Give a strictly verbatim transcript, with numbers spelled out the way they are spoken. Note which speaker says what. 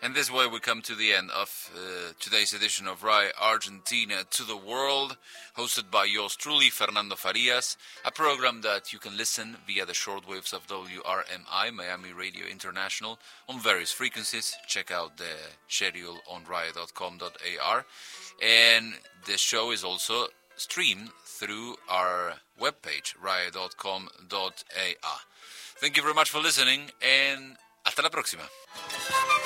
Speaker 1: And this way we come to the end of uh, today's edition of R I Argentina to the World, hosted by yours truly, Fernando Farias, a program that you can listen via the shortwaves of W R M I, Miami Radio International, on various frequencies. Check out the schedule on R I A dot com dot A R. And the show is also streamed through our webpage, R I A dot com dot A R. Thank you very much for listening, and hasta la próxima.